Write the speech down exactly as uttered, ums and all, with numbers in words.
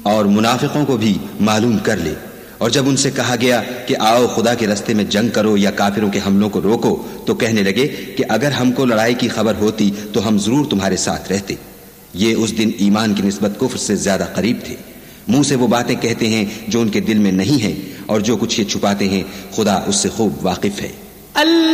और मुनाफिकों को भी मालूम कर ले। और जब उनसे कहा गया कि आओ खुदा के रास्ते में जंग करो या काफिरों के हमलों को रोको, तो कहने लगे कि अगर हमको लड़ाई की खबर होती तो हम जरूर तुम्हारे साथ रहते। ये उस दिन ईमान की निस्बत कुफ्र से ज्यादा करीब थे। मुंह से वो बातें कहते हैं जो उनके दिल में नहीं है, और जो कुछ ये छुपाते हैं खुदा उससे खूब वाकिफ है।